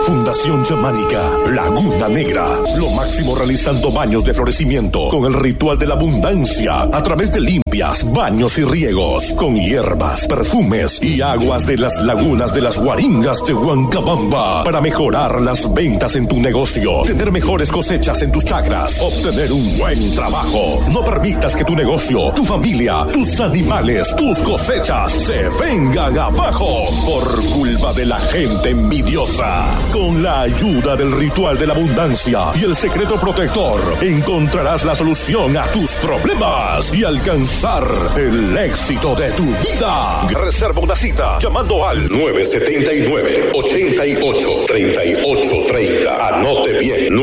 Fundación Chamánica Laguna Negra. Lo máximo realizando baños de florecimiento con el ritual de la abundancia a través de limpias, baños y riegos con hierbas, perfumes y aguas de las lagunas de las Guaringas de Huancabamba para mejorar las ventas en tu negocio, tener mejores cosechas en tus chacras, obtener un buen trabajo. No permitas que tu negocio, tu familia, tus animales, tus cosechas se vengan abajo por culpa de la gente envidiosa. Con la ayuda del ritual de la abundancia y el secreto protector, encontrarás la solución a tus problemas y alcanzar el éxito de tu vida. Reserva una cita llamando al 979-88-3830. Anote bien,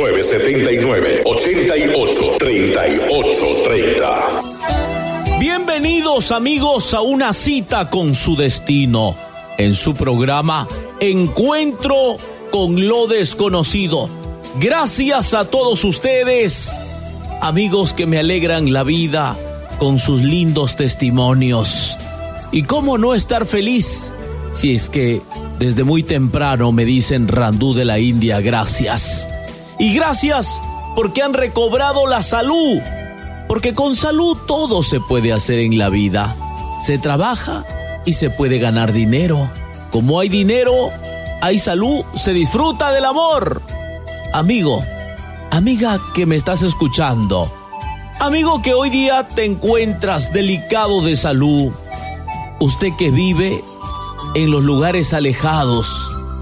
979-88-3830. Bienvenidos amigos a una cita con su destino, en su programa Encuentro con lo Desconocido. Gracias a todos ustedes, amigos que me alegran la vida con sus lindos testimonios. Y cómo no estar feliz si es que desde muy temprano me dicen Randú de la India, gracias. Y gracias porque han recobrado la salud, porque con salud todo se puede hacer en la vida. Se trabaja y se puede ganar dinero. Como hay dinero, hay salud, se disfruta del amor. Amigo, amiga que me estás escuchando, amigo que hoy día te encuentras delicado de salud, usted que vive en los lugares alejados,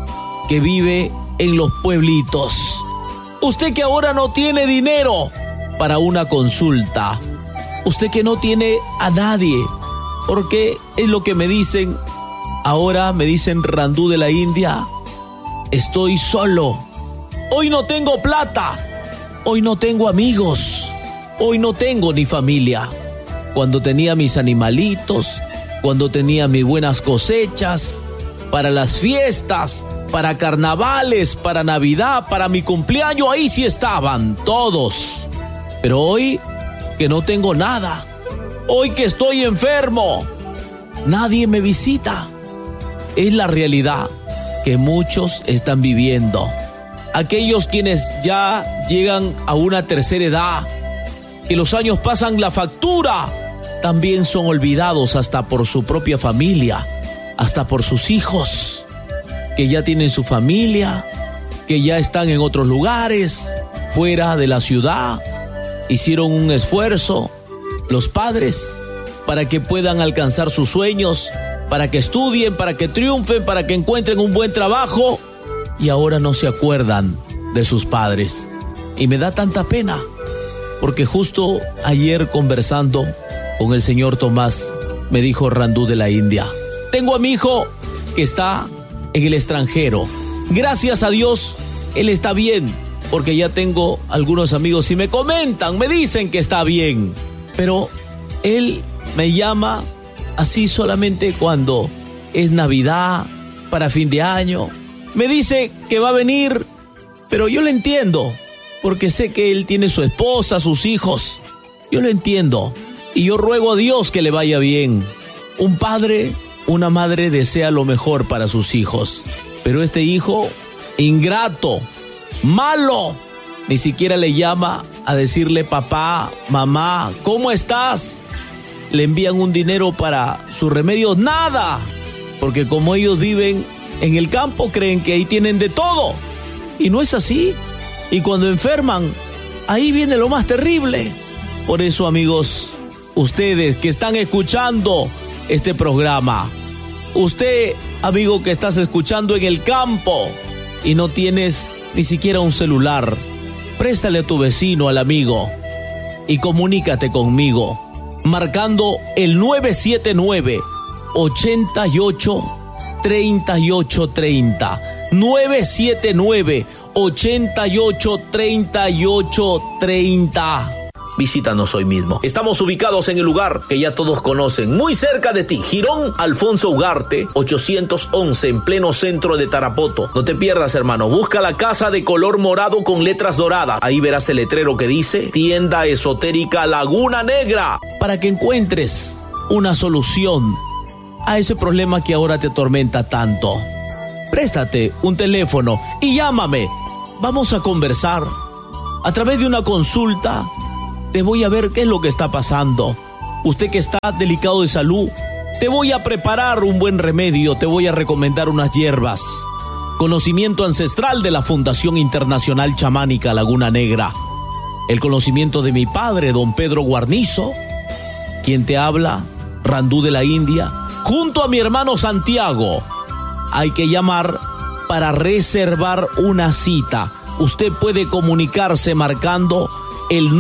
que vive en los pueblitos, usted que ahora no tiene dinero para una consulta, usted que no tiene a nadie, porque es lo que me dicen. Ahora me dicen Randú de la India, estoy solo. Hoy no tengo plata. Hoy no tengo amigos. Hoy no tengo ni familia. Cuando tenía mis animalitos, cuando tenía mis buenas cosechas, para las fiestas, para carnavales, para Navidad, para mi cumpleaños, ahí sí estaban todos. Pero hoy que no tengo nada, hoy que estoy enfermo, nadie me visita. Es la realidad que muchos están viviendo. Aquellos quienes ya llegan a una tercera edad, que los años pasan la factura, también son olvidados hasta por su propia familia, hasta por sus hijos, que ya tienen su familia, que ya están en otros lugares, fuera de la ciudad. Hicieron un esfuerzo los padres para que puedan alcanzar sus sueños, para que estudien, para que triunfen, para que encuentren un buen trabajo, y ahora no se acuerdan de sus padres. Y me da tanta pena, porque justo ayer conversando con el señor Tomás, me dijo Randú de la India, tengo a mi hijo que está en el extranjero. Gracias a Dios, él está bien, porque ya tengo algunos amigos y me comentan, me dicen que está bien, pero él me llama así solamente cuando es Navidad, para fin de año. Me dice que va a venir, pero yo lo entiendo, porque sé que él tiene su esposa, sus hijos. Yo lo entiendo, y yo ruego a Dios que le vaya bien. Un padre, una madre desea lo mejor para sus hijos, pero este hijo, ingrato, malo, ni siquiera le llama a decirle papá, mamá, ¿cómo estás? Le envían un dinero para sus remedios, nada, porque como ellos viven en el campo, creen que ahí tienen de todo, y no es así. Y cuando enferman, ahí viene lo más terrible. Por eso, amigos, ustedes que están escuchando este programa, usted, amigo que estás escuchando en el campo y no tienes ni siquiera un celular, préstale a tu vecino, al amigo, y comunícate conmigo, marcando el 979-88-3830. 979-88-3830. Visítanos hoy mismo. Estamos ubicados en el lugar que ya todos conocen, muy cerca de ti, Jirón Alfonso Ugarte, 811, en pleno centro de Tarapoto. No te pierdas, hermano. Busca la casa de color morado con letras doradas. Ahí verás el letrero que dice Tienda Esotérica Laguna Negra, para que encuentres una solución a ese problema que ahora te atormenta tanto. Préstate un teléfono y llámame. Vamos a conversar. A través de una consulta te voy a ver qué es lo que está pasando. Usted que está delicado de salud, te voy a preparar un buen remedio, te voy a recomendar unas hierbas. Conocimiento ancestral de la Fundación Internacional Chamánica Laguna Negra. El conocimiento de mi padre, don Pedro Guarnizo, quien te habla, Randú de la India, junto a mi hermano Santiago. Hay que llamar para reservar una cita. Usted puede comunicarse marcando el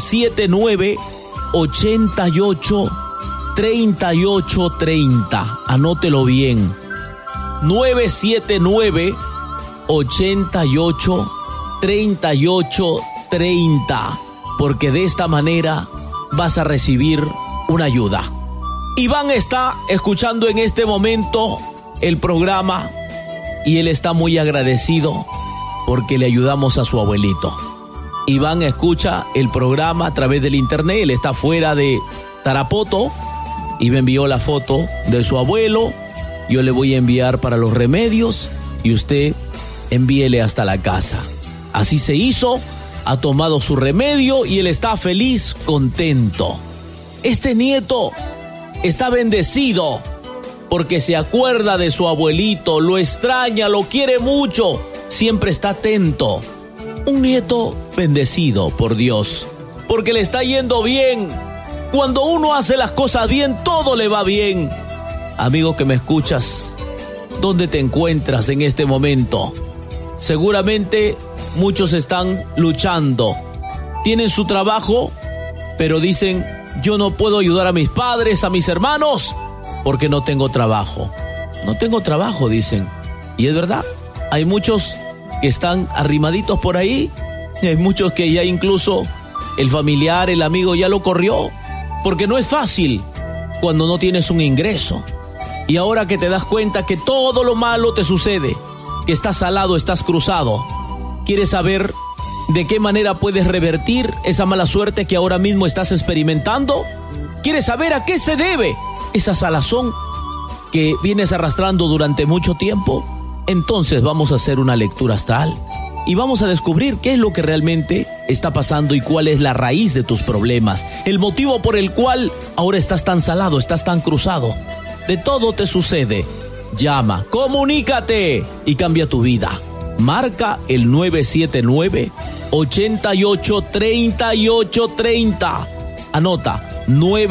979-88-3830. Anótelo bien. 979-88-3830. Porque de esta manera vas a recibir una ayuda. Iván está escuchando en este momento el programa y él está muy agradecido porque le ayudamos a su abuelito. Iván escucha el programa a través del internet, él está fuera de Tarapoto y me envió la foto de su abuelo. Yo le voy a enviar para los remedios y usted envíele hasta la casa. Así se hizo, ha tomado su remedio y él está feliz, contento. Este nieto está bendecido porque se acuerda de su abuelito, lo extraña, lo quiere mucho, siempre está atento. Un nieto bendecido por Dios, porque le está yendo bien. Cuando uno hace las cosas bien, todo le va bien. Amigo que me escuchas, ¿dónde te encuentras en este momento? Seguramente muchos están luchando, tienen su trabajo, pero dicen, yo no puedo ayudar a mis padres, a mis hermanos, porque no tengo trabajo. No tengo trabajo, dicen. Y es verdad, hay muchos que están arrimaditos por ahí, y hay muchos que ya incluso el familiar, el amigo ya lo corrió, porque no es fácil cuando no tienes un ingreso. Y ahora que te das cuenta que todo lo malo te sucede, que estás salado, estás cruzado, ¿quieres saber de qué manera puedes revertir esa mala suerte que ahora mismo estás experimentando? ¿Quieres saber a qué se debe esa salazón que vienes arrastrando durante mucho tiempo? Entonces vamos a hacer una lectura astral y vamos a descubrir qué es lo que realmente está pasando y cuál es la raíz de tus problemas, el motivo por el cual ahora estás tan salado, estás tan cruzado. De todo te sucede. Llama, comunícate y cambia tu vida. Marca el 979-88-3830. Anota,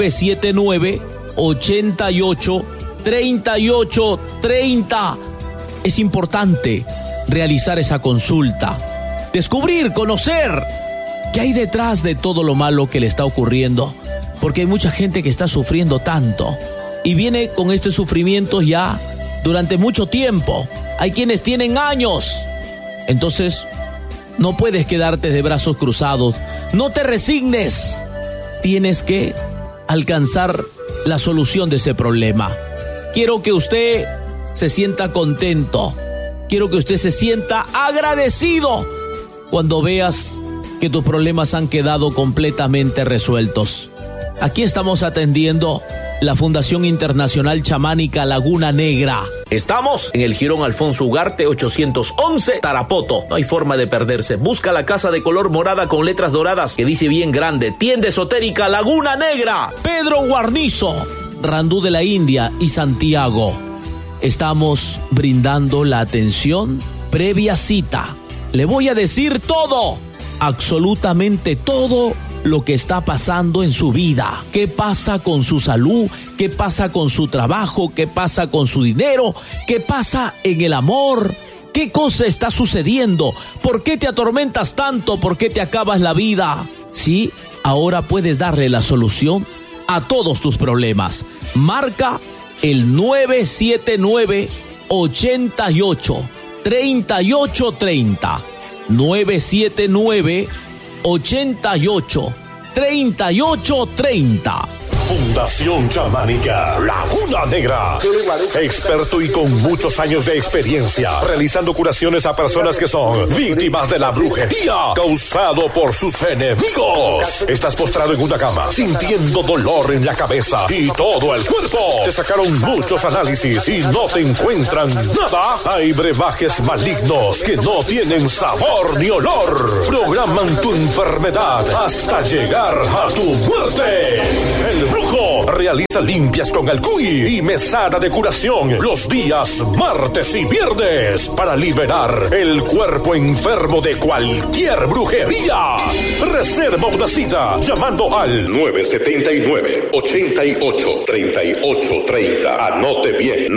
979-88-3830. Es importante realizar esa consulta, descubrir, conocer qué hay detrás de todo lo malo que le está ocurriendo, porque hay mucha gente que está sufriendo tanto y viene con este sufrimiento ya durante mucho tiempo. Hay quienes tienen años. Entonces, no puedes quedarte de brazos cruzados. No te resignes. Tienes que alcanzar la solución de ese problema. Quiero que usted se sienta contento. Quiero que usted se sienta agradecido cuando veas que tus problemas han quedado completamente resueltos. Aquí estamos atendiendo la Fundación Internacional Chamánica Laguna Negra. Estamos en el Jirón Alfonso Ugarte 811, Tarapoto. No hay forma de perderse. Busca la casa de color morada con letras doradas que dice bien grande: Tienda Esotérica Laguna Negra. Pedro Guarnizo, Randú de la India y Santiago. Estamos brindando la atención previa cita. Le voy a decir todo, absolutamente todo lo que está pasando en su vida. ¿Qué pasa con su salud? ¿Qué pasa con su trabajo? ¿Qué pasa con su dinero? ¿Qué pasa en el amor? ¿Qué cosa está sucediendo? ¿Por qué te atormentas tanto? ¿Por qué te acabas la vida? Sí, ahora puedes darle la solución a todos tus problemas. Marca el 979-88-3830. 979-88-3830. Fundación Chamánica Laguna Negra. Experto y con muchos años de experiencia, realizando curaciones a personas que son víctimas de la brujería causado por sus enemigos. Estás postrado en una cama, sintiendo dolor en la cabeza y todo el cuerpo. Te sacaron muchos análisis y no te encuentran nada. Hay brebajes malignos que no tienen sabor ni olor. Programan tu enfermedad hasta llegar a tu muerte. El Brujo realiza limpias con alcuy y mesada de curación los días martes y viernes para liberar el cuerpo enfermo de cualquier brujería. Reserva una cita llamando al 979-88-3830. Anote bien,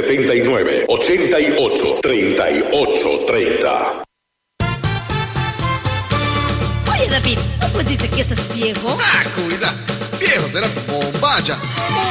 979-88-3830. Oye, David, ¿no pues dice que estás viejo? Ah, cuida. Viejo será tu bombacha.